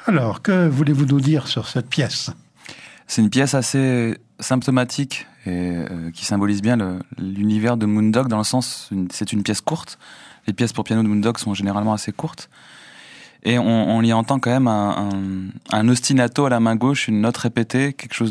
Alors, que voulez-vous nous dire sur cette pièce ? C'est une pièce assez symptomatique et qui symbolise bien l'univers de Moondog dans le sens, c'est une pièce courte. Les pièces pour piano de Moondog sont généralement assez courtes. Et on y entend quand même un ostinato à la main gauche, une note répétée, quelque chose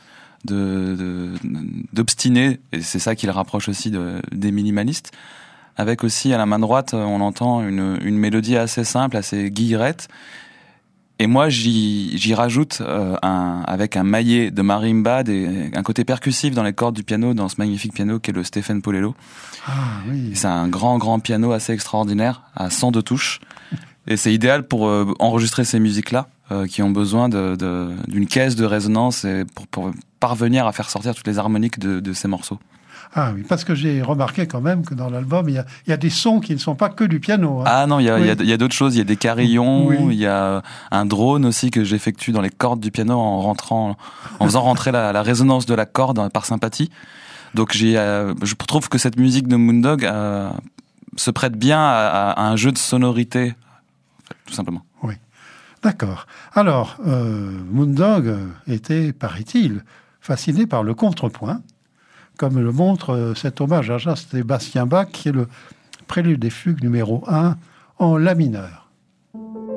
d'obstiné. Et c'est ça qui le rapproche aussi des minimalistes. Avec aussi à la main droite, on entend une mélodie assez simple, assez guillerette. Et moi, j'y rajoute avec un maillet de marimba, un côté percussif dans les cordes du piano, dans ce magnifique piano qu'est le Stephen Polello. Ah oui. C'est un grand piano assez extraordinaire, à 102 touches. Et c'est idéal pour enregistrer ces musiques-là, qui ont besoin d'une caisse de résonance et pour parvenir à faire sortir toutes les harmoniques de ces morceaux. Ah oui, parce que j'ai remarqué quand même que dans l'album, il y a des sons qui ne sont pas que du piano. Hein. Ah non, il y a d'autres choses. Il y a des carillons, Oui. il y a un drone aussi que j'effectue dans les cordes du piano en faisant rentrer la résonance de la corde par sympathie. Donc je trouve que cette musique de Moondog se prête bien à un jeu de sonorité, tout simplement. Oui, d'accord. Alors, Moondog était, paraît-il, fasciné par le contrepoint, comme le montre cet hommage à Jean-Sébastien Bach, qui est le prélude des fugues numéro 1 en la mineur.